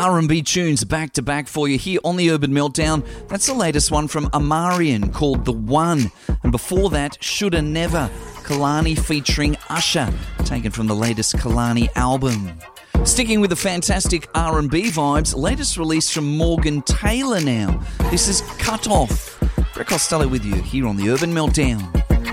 R&B tunes back to back for you here on the Urban Meltdown. That's the latest one from Amarian called The One. And before that, Shoulda Never, Kehlani featuring Usher, taken from the latest Kehlani album. Sticking with the fantastic R&B vibes, latest release from Morgan Taylor now. This is Cut Off. Brett Costello with you here on the Urban Meltdown.